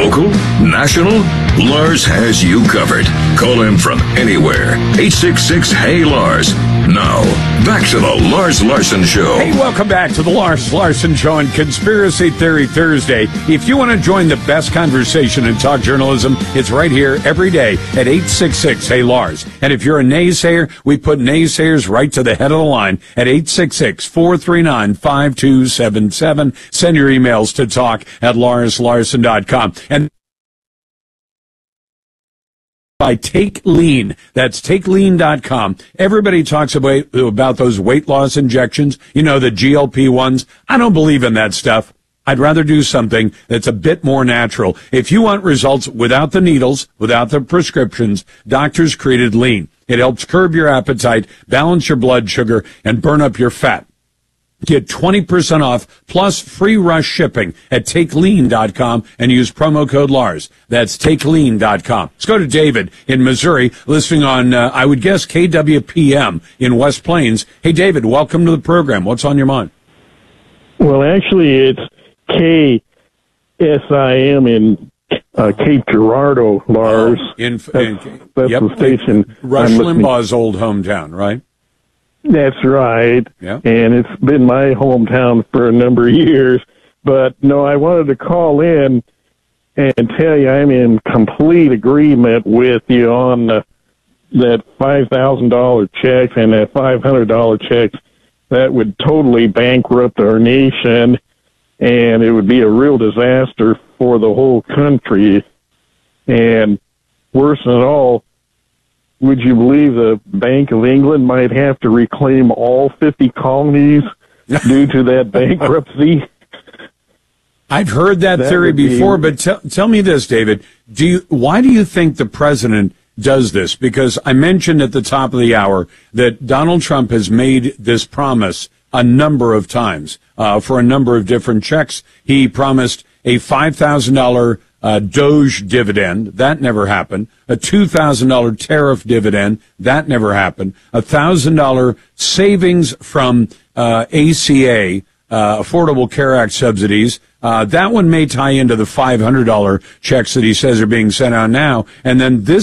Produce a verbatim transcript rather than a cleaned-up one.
Local? National? Lars has you covered. Call him from anywhere. eight six six, H E Y, Lars. Now, back to the Lars Larson Show. Hey, welcome back to the Lars Larson Show on Conspiracy Theory Thursday. If you want to join the best conversation in talk journalism, it's right here every day at eight six six, H E Y, Lars. And if you're a naysayer, we put naysayers right to the head of the line at eight six six, four three nine, five two seven seven. Send your emails to talk at lars larson dot com. And by Take Lean. That's take lean dot com. Everybody talks about, about those weight loss injections, you know, the G L P ones. I don't believe in that stuff. I'd rather do something that's a bit more natural. If you want results without the needles, without the prescriptions, doctors created Lean. It helps curb your appetite, balance your blood sugar, and burn up your fat. Get twenty percent off plus free rush shipping at take lean dot com and use promo code Lars. That's take lean dot com. Let's go to David in Missouri, listening on, uh, I would guess, K W P M in West Plains. Hey, David, welcome to the program. What's on your mind? Well, actually, it's K S I M in uh, Cape Girardeau, Lars. Oh, in, that's in, that's yep, the station. Rush Limbaugh's old hometown, right? That's right. Yeah. And it's been my hometown for a number of years. But, no, I wanted to call in and tell you I'm in complete agreement with you on the, that five thousand dollars check and that five hundred dollars check. That would totally bankrupt our nation, and it would be a real disaster for the whole country. And worse than all, would you believe the Bank of England might have to reclaim all fifty colonies due to that bankruptcy? I've heard that, that theory before, be... but t- tell me this, David. Do you, why do you think the president does this? Because I mentioned at the top of the hour that Donald Trump has made this promise a number of times uh, for a number of different checks. He promised a five thousand dollars Uh, Doge dividend. That never happened. A two thousand dollars tariff dividend. That never happened. A one thousand dollars savings from uh, A C A, uh, Affordable Care Act subsidies. Uh, that one may tie into the five hundred dollars checks that he says are being sent out now. And then this